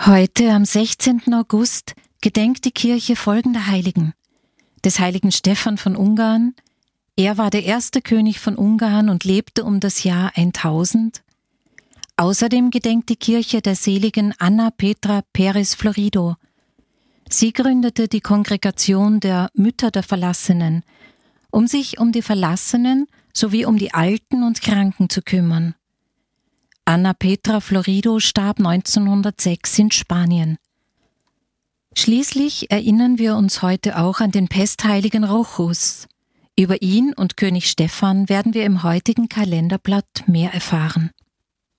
Heute, am 16. August, gedenkt die Kirche folgender Heiligen: des heiligen Stephan von Ungarn. Er war der erste König von Ungarn und lebte um das Jahr 1000. Außerdem gedenkt die Kirche der seligen Anna Petra Perez Florido. Sie gründete die Kongregation der Mütter der Verlassenen, um sich um die Verlassenen sowie um die Alten und Kranken zu kümmern. Anna Petra Florido starb 1906 in Spanien. Schließlich erinnern wir uns heute auch an den Pestheiligen Rochus. Über ihn und König Stephan werden wir im heutigen Kalenderblatt mehr erfahren.